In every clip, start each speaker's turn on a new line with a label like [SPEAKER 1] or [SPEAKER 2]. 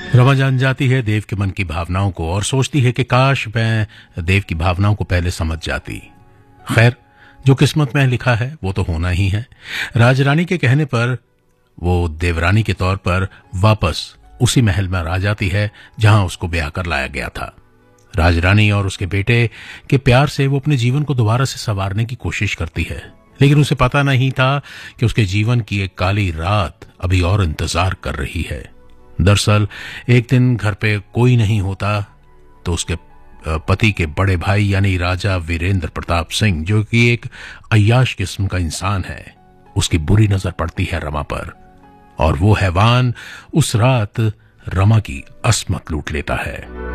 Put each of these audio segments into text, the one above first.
[SPEAKER 1] रमा जान जाती है देव के मन की भावनाओं को और सोचती है कि काश मैं देव की भावनाओं को पहले समझ जाती। खैर, जो किस्मत में लिखा है वो तो होना ही है। राजरानी के कहने पर वो देवरानी के तौर पर वापस उसी महल में आ जाती है जहां उसको ब्याह कर लाया गया था। राजरानी और उसके बेटे के प्यार से वो अपने जीवन को दोबारा से संवारने की कोशिश करती है, लेकिन उसे पता नहीं था कि उसके जीवन की एक काली रात अभी और इंतजार कर रही है। दरअसल एक दिन घर पे कोई नहीं होता तो उसके पति के बड़े भाई यानी राजा वीरेंद्र प्रताप सिंह, जो कि एक अय्याश किस्म का इंसान है, उसकी बुरी नजर पड़ती है रमा पर और वो हैवान उस रात रमा की अस्मत लूट लेता है।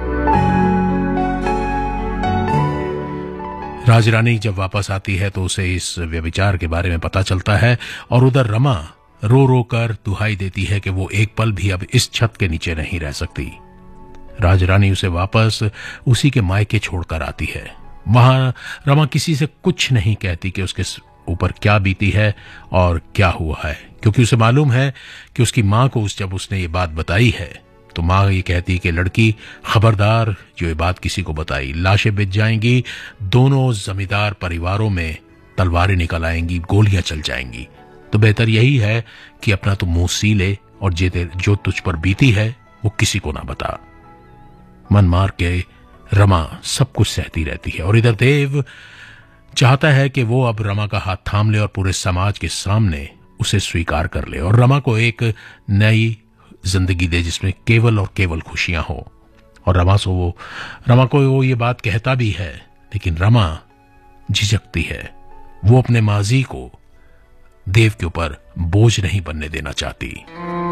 [SPEAKER 1] राजरानी जब वापस आती है तो उसे इस व्यभिचार के बारे में पता चलता है और उधर रमा रो रो कर दुहाई देती है कि वो एक पल भी अब इस छत के नीचे नहीं रह सकती। राजरानी उसे वापस उसी के मायके छोड़कर आती है। वहां रमा किसी से कुछ नहीं कहती कि उसके ऊपर क्या बीती है और क्या हुआ है, क्योंकि उसे मालूम है कि उसकी मां को जब उसने ये बात बताई है तो मां ये कहती कि लड़की खबरदार, जो ये बात किसी को बताई लाशें बिछ जाएंगी, दोनों जमींदार परिवारों में तलवारें निकल आएंगी, गोलियां चल जाएंगी, तो बेहतर यही है कि अपना तो मुंह सी ले और जो तुझ पर बीती है वो किसी को ना बता। मन मार के रमा सब कुछ सहती रहती है और इधर देव चाहता है कि वो अब रमा का हाथ थाम ले और पूरे समाज के सामने उसे स्वीकार कर ले और रमा को एक नई जिंदगी दे जिसमें केवल और केवल खुशियां हो। और रमा को वो ये बात कहता भी है, लेकिन रमा झिझकती है। वो अपने माजी को देव के ऊपर बोझ नहीं बनने देना चाहती।